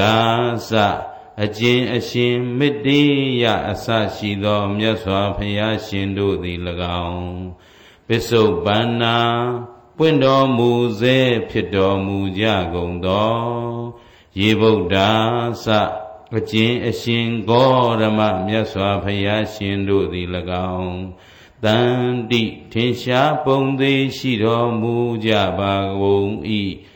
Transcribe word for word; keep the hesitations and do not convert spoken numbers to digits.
ဒါစအကျဉ်အရှင်မေတ္တေယအစရှိသောမြတ်စွာဘုရားရှင်တို့သည်၎င်းပိစုပန္နာပွင့်တော်မူစေဖြစ်တော်မူကြကုန်သောယေဗုဒ္ဓစအကျဉ်အရှင်ဂေါရမမြတ်စွာဘုရားရှင်တို့သည်၎င်းတန်တိထင်ရှားပုံသေးရှိတော်မူကြပါကုန်၏